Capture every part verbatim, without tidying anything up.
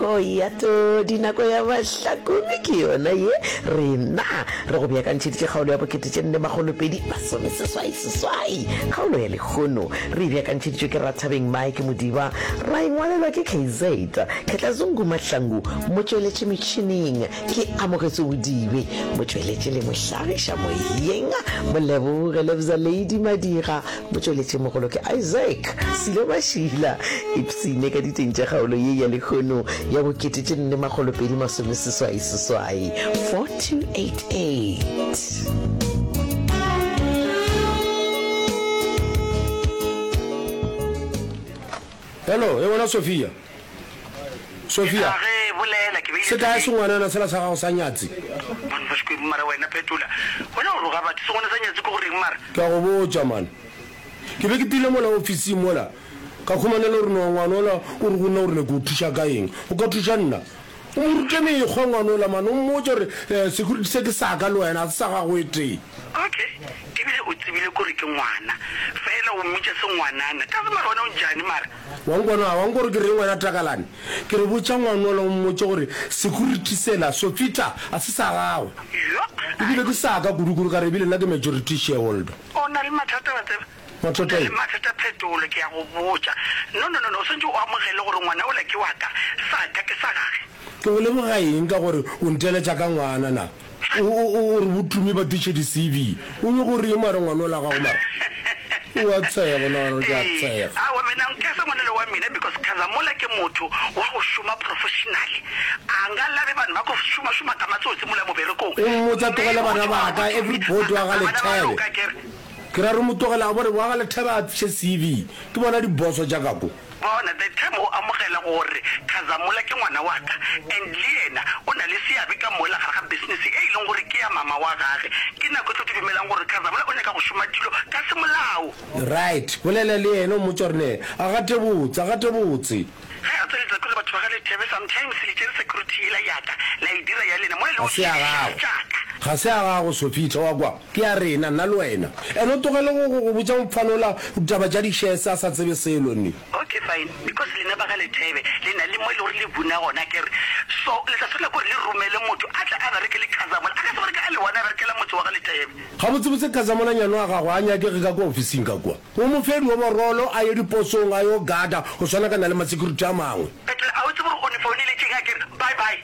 nako ya to dinako ya mahlakong ke yona ye rena re go beakantšheditše kgaolo ya bokete tše nne magolopedi masome seswai seswai kgaolo ya lekgono re beakantšheditšwe ke Rathabeng Mike Modiba ra engwalelwa ke K Z Ketlazungu Mahlangu motsweletše metšhineng ke Amogetse Bodibe motsweletše le mohlagiša moyeng moleboge Lebza Lady Madira motsweletše mogolo ke Isaac Sile Mashila ipsine ka diteng tša kgaolo ye ya lekgono ya bokete tše nne magolopedi masome seswai seswai four two eight eight. Hello, e bona Sofia. Sofia. Re bolela ke Se ka se ngwana na sela sa gago sa nyatsi. Bona ba shwe mara wena petula. Wena o roga batho se ngwana sa nyatsi go reng mara. Ka go botsa man. Ke be ke tile mola office mola. Ka khumanela re no ngwana ola o re gona o re go thusha ka eng. O ka thusha nna. O re ke me go ngwana ola man o mo jore security se ke sa ka le wena sa ga go ete. Okay. Tibile o tibile go re ke ngwana. Fela o mmitse se ngwanana. Ka mara wena o njani mara. Wa ngwana wa ngoro ke re wena takalane. Ke re botsa ngwana ola o mmotse gore security sela Sofita a se sa gago. Yo. Ke ke sa ka guruguru ka re bile nna ke majority shareholder. Ona le mathata ba tsebe. Mathata le mathata petolo ke ya go botsa. No no no no sentse o amogele gore ngwana o la ke wa ka sa ka ke sa gage. Ke le mo ga eng ka gore o nteletša ka ngwana na o re botumi ba ditše di-C V o nye gore ye mare ngwana o la gago mara o a tshega na ke a tshega awa mina nkesa ngwanele wa mina because Khazamola ke motho wa go šoma professionally a nga labe bantu ba go šoma šoma ka matsotsi mola moberekong o mmotsa tlogele bana ba ka everybody wa ga lethebe ke ra re mo tlogela gore wa ga lethebe a tše C V ke bona diboso tša kako bona the time o amogela gore Khazamola ke ngwana wa ka and le yena o na le seabe ka mola ga ga business e ileng gore ke ya mama wa gage ke nako tlo dumelang gore Khazamola o nyaka go šoma dilo ka semolao right bolela le yena o mo tsorne a gate botse a gate botse ha a tsela go le batho ba ga le tebe sometimes le tšere security la yaka la e dira ya lena mo le ga se a gago ga se a gago Sofita wa kwa ke ya rena nna le wena ene o tlogele go botsa mphanola taba tša di-shares a sa tsebe selo nne okay fine because le ne ba ga le tebe le na le mo le gore le buna gona kere so le tla sola gore le romele motho a tla a ba rekele Khazamola a ka se gore ka le wana a rekela motho wa ga le tebe ga botsebotse Khazamola nyano wa gago a nyakege ka kwa officing ka kwa o mofedi wa borolo a ye diposong a yo gada go swana ka na le ma-security a mangwe petla a o tse gore o ne founile tšeng a kere bye bye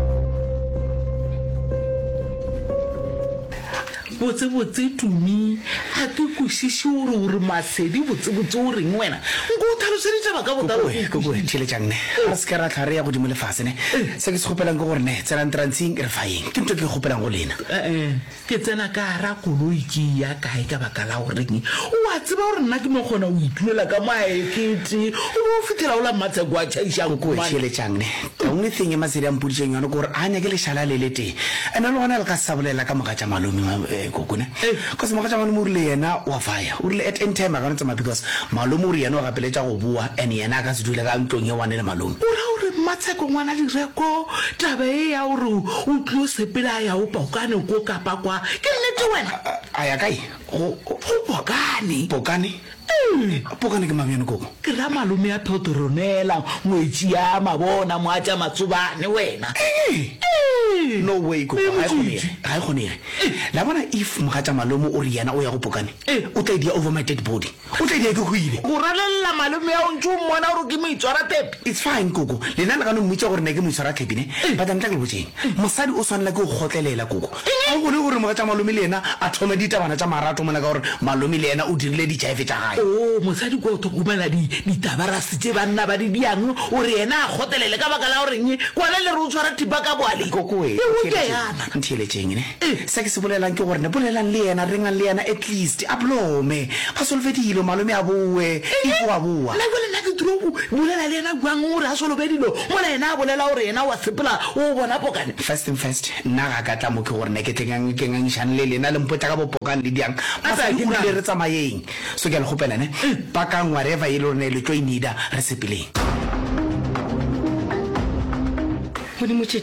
botse botse tumi a ke kwešiše gore gore Masedi botse botse o reng wena nko o tlhaloseditše ba ka botalo koko theletšang ne a se ke ra tlhare ya godimo lefase ne se ke se kgopelang ke gore ne tsenang transing ke re fa eng ke nto ke kgopelang go lena ee ke tsena ka gara koloi ke ya kae ka baka la goreng o a tseba gore nna ke no kgona o itloela ka maekete o bo o fitlhela o la mmatseko a tšhaišang ko theletšang ne the only thing e Masedi a mpoditšeng yone ke gore a nyake lešala le le teng ene le gona le ka sa bolela ka moka tša malome kokone because moka tša malome o rile yena wa faya o rile at any time a ka ntsama because malome o re yena o gapeletša go bua and yena a ka se dule ka ntlong ye wane le malome o ra gore mmatsheko ngwana direko taba e ya gore o tlo sepela ya o pakane ko kapa kwa ke nnete wena a ya kae go pakane pokane pokane ke mang yone koko ke ra malome ya thotoronela ngwetši ya mabona mo a tša matsobane wena no way koko ga e kgonege la bona if moga tša malome o re yena o ya go pokane o tla idia over my dead body o tla idia ke go ile go ralelela malome ya o ntse o mmona gore ke moitshwara tepe it's fine koko lena le ka no mmitša gore ne ke moitshwara tepine but antla ke le botseng mosadi o swanela ke go kgotlelela koko ga gone gore moga tša malome le yena a thome ditabana tša marato mona ka gore malome le yena o dirile ditšhaefe tša gae o mosadi ko o thokomela ditabarase tše banna ba di diang o re yena a kgotelele ka baka la goreng kwana le re o tshwara thipa ka boale kokoe ntheletšeng ne se ke se bolelang ke gore ne bolelang le yena rengang le yena at least a blome ba solofedilo malome a boe ifo a boa nna jale nna ke tiro bolela le yena kwang gore a solofedilo mola yena a bolela gore yena wa sepela o bona pokane first and first nna ga ka tla mo ke gore ne ke kengangišane le lena le mpotla ka bopokane le diang le re tsamayeng so ke a le gopelane pakang whatever e le gore ne le tlo inida re sepeleng modimo tšhetše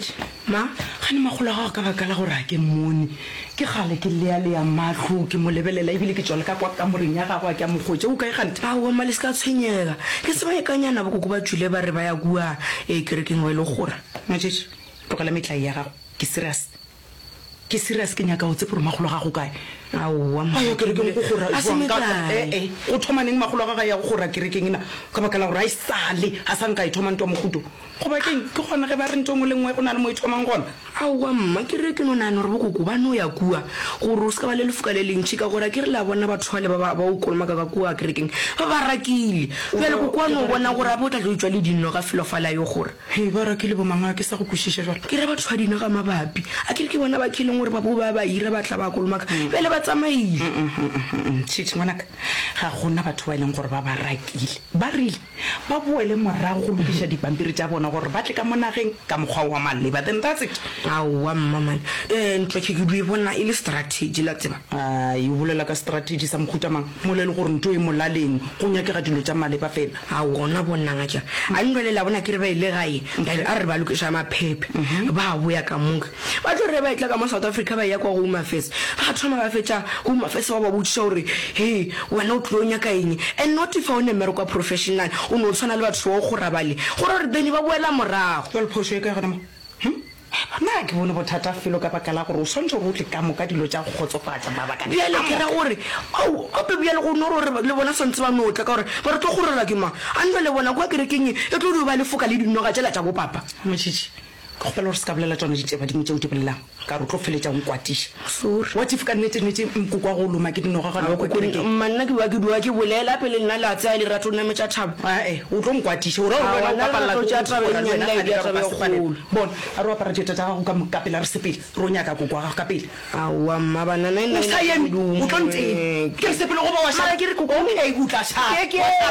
ma ga ne magolo ga ka baka la gore a ke mmone ke gale ke lea le ya matlho ke mo lebelela ebile ke tswela ka kwa ka moreng ya gago ke a mogotse o ka e gante a wa male ska tshwenyega ke se ba e kanyana ba go ba tshule ba re ba ya bua e kerekeng wa ile gora matšetše tlogela metlai ya gago ke serious ke serious ke nyaka o tse gore magolo ga go kae aowa ayo kerekeng go gora ee o thomaneng magolo ga ga ya go gora kerekeng ena ka baka la gore a e sale a sanka e thomang twa mogoto go bakeng ke gona ge ba re ntho ngwe le ngwe go na le mo e thomang gona aowa mma ke re ke no nane gore bokoko ba no ya kua gore o se ka ba le lefoka le lentšhi ka gore ke re la bona batho ba le ba o kolomaka ka kua kerekeng ba ba rakile bjale kokoa no bona gore a bo tla tlo itswa le dinno ka felofala yo gore he ba rakile bomanga ke sa go kwešiša jalo ke re batho ba dino ka mabapi a ke re ke bona ba kileng gore ba bo ba ba ira ba tla ba kolomaka bjale ba tsamaile tšhitši ngwanaka ga gona batho ba e leng gore ba ba rakile ba rile ba boele morago go lokiša dipampiri tša bona gore ba tle ka monageng ka mokgwa wa maleba then that's it aowa mmamane um ntlo ke kedu e bona e le strategy la tseba ai o bolela ka strategy sa mokhutamang mo le le gore ntho e molaleng go nyakega dilo tša maleba fela a ona bonanga tša a ndwelela bona ke re ba ile gae a re ba lokiša maphephe ba boya ka moka ba tlo re ba itla ka mo South Africa ba ya kwa go Home Affairs ba thoma ba fetša Home Affairs ba ba botšiša gore he wena o tlile o nyaka eng and not if o ne mmereko professional o ne o tshwana le batho ba go rabale gore gore then ba boela morago jale phoso e ka gona mo nna ke bone bothata felo ka baka la gore o swantse gore o tle ka moka dilo tša go kgotsofatša mabaka bjale ke ra gore ao gape bjale go nore gore le bona swantse ba notla ka gore ba re tlo gorela ke ma a ntle le bona kwa kerekeng e tlo di ba lefoka le dinoga tšela tša bopapa motšhitši go pela gore se ka bolela tsone diteba dingwe tšeo di bolelang ka re o tlo feletša nkwatiša wa tif ka nnetsenetse nkokwa go loma ke dinoga manna ke ba ke dua ke bolela pele nna le a tsaya lerato nna metša thabo ae o tlo nkwatiša bona a re apara dieta tša gago ka pela re sepele re o nyaka koko wa gago ka pele aowa mma banana o sa eme o tlo nteng ke re sepele go ba wa šaa ke re koko o ka ikutla šaa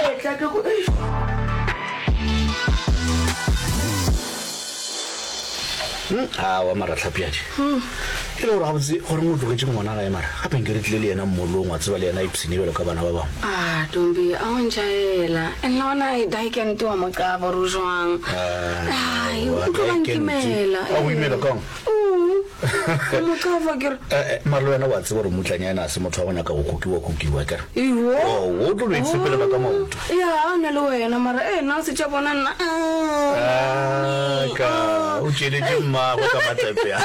a wa maratlhapiadi ke le gore gabotse gore mo tlogetse ngwana gae mara gape nke re tlile le ena mmolong wa tseba le ena ipsene belo ka bana ba bangwe a tombi a o ntšhaela and la ona daikente wa mokaba ro jwang o tlo bankimela a go imela kang mokava kere mara le wena wa tseba gore motlanyana a se motho wa bona ka go kokiwa-kokiwa kere iwo o tlo lo itshepelela ka maoto ya a na le wena mara e na se tša bona nna ka o tšeletse mmago ka matepea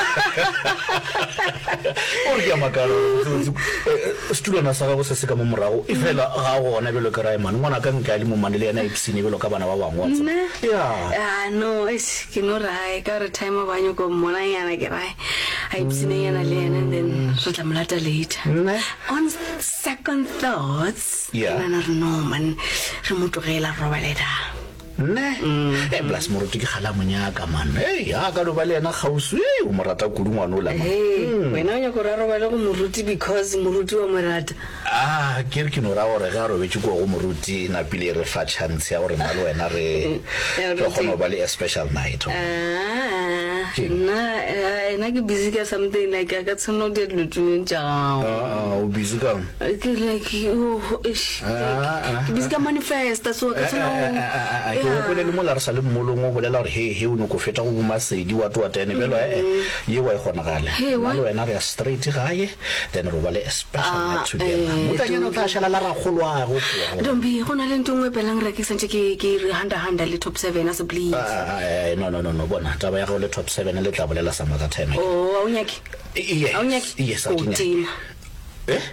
ore ke a makalo setulwana sa gago se se ka mo morago e fela ga gona belo ke raemane ngwana ka nke a le momane le yena ipsene belo ka bana ba bangwe no ke no rae ka re time ba nyako mmonanyana ke rae a ipsene yana le yena and then re tla molata later on second thoughts nana re no man re motlogela robaleta nne e plus moruti ke gala monyaka man e ya ka lo ba le ena gausu e o morata kudu ngwana o lama wena o nyako ra robala go moruti because moruti wa morata ah ke re ke no ra gore ga robetse go go moruti na pile re fa chance ya gore nna le wena re go gona ba le a special night ah na ena ke busy ka something like ka tsono de lutun jao ah o busy ka ke like oh ish busy ka manifest so ka tsono ke go le mo la re sa le mmolong o bolela gore he he o no go feta go buma sedi wa twa tene belo e ye wa gona gale le wena re straight gae then ro ba le special night together mutanyana tla shala la ra golwa go dombi gona le ntongwe pelang re ke sentse ke ke handa handa le top seven as please no no no no bona taba ya go le top seven le tla bolela sa maka time oh aunyaki yes aunyaki yes aunyaki eh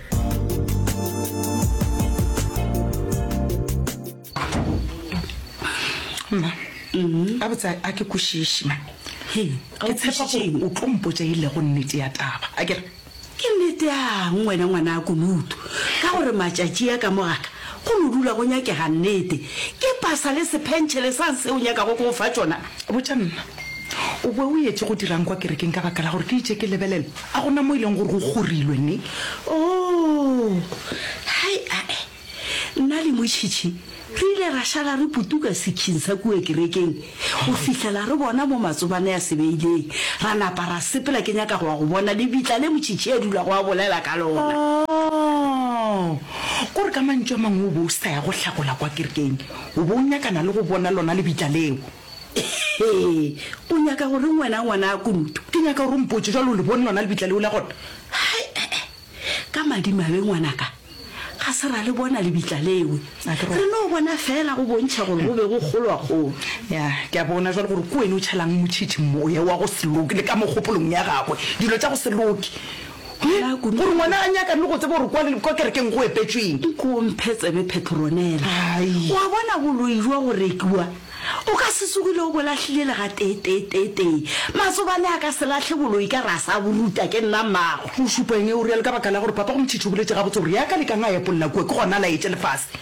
mma a botsa a ke kwešiši he ke tshepa gore o tlompotse e le go nnete ya taba a kere ke nnete yang wena ngwana a konutu ka gore matšatši ya ka mogaka go no dula go nyakega nnete ke pasa le sepentšhele sa se o nyaka go ko fa tsona botša nna o bo o etse go dirang kwa kerekeng ka baka la gore ke itse ke lebelele a gona mo e leng gore go gorilwe ne o hai ae nna le motšhitšhi re ile ra šala re putuka sekhin sa kue kerekeng go fihlela re bona mo matsobane ya sebeileng ra napa ra sepela ke nyaka go wa go bona le bitla le motšhitšhi e dula go a bolela ka lona gore ka mantšwa mangwe o bo o sa ya go hlakola kwa kerekeng o bo o nyakana le go bona lona le bitla leo o nyaka gore ngwana ngwana a Kunutu ke nyaka gore mpotse jalo le bone lona le bitla le o la gona ka madimabe ngwanaka ga se ra le bona le bitla lewe re no bona fela go bontšha gore go be go kgolwa kgolo ya ke a bona jalo gore ke wena o tšhelang motšhitši moya wa go seloke le ka mogopolong ya gagwe dilo tša go seloke gore ngwana a nyaka le go tsebe gore kwa kerekeng go epetsweng ko mphetsebe Petronela wa bona boloi jwa go rekiwa o ka se sukile o bolahlile le ga tetetetee masobane a ka se latlhe boloi ka ra sa boruta ke nna mmago go supeng e o riale ka baka la gore papa go motšhitši o boletse gabotse gore yaka le ka nga epolola kue ke gona laetse lefase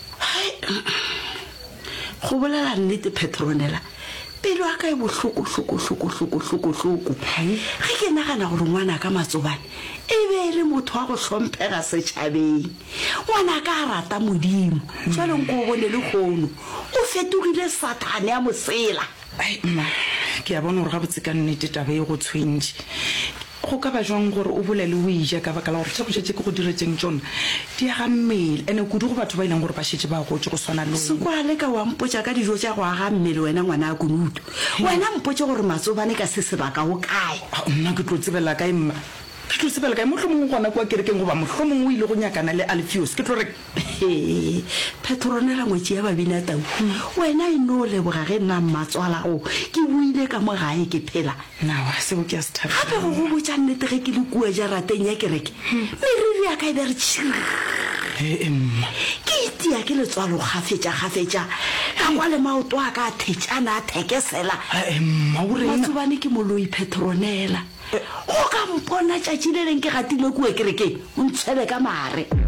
go bolela nnete Petronela pelo a ka e bohloko-hloko-hloko-hloko-hloko ge ke nagana gore ngwana ka matsobane e be le motho wa go hlomphega setšhabeng ngwana ka a rata modimo jwaleng ko o bone le kgono o fetogile sathane ya mosela mma ke a bona gore ga botse ka nnete taba e go tshwentše go ka ba jwang gore o bolele o ija ka baka la gore tšhakošetse ke go diretseng tsona di aga mmele ande kudu go batho ba e leng gore ba šetse ba gotse go swana le sekwa le ka wa mpotša ka dijo tša go aga mmele wena ngwana a Kunutu wena mpotše gore matsobane ka se sebaka o kae nna ke tlo tsebela kae mma ke tlo tsebela kae motlho mongwe gona kwa kerekeng goba motlho mongwe o ile go nyakana le Alpheus ke tlo re Petronela ngwetši ya babina tau wena e no leboga ge nna mmatswala go ke buile ka mo gae ke phela nawa seo ke a se thabela gape go go botša nnete ge ke le kua jarateng ya kereke meriri ya ka e bere mma ke itia ke letswalo gafetša-gafetša ka kwa le maoto a ka a thetšana a thekesela mma o reng matsobane ke moloi Petronela go ka mpona tšatši le leng ke gatile kue kerekeng o ntshwebe ka mare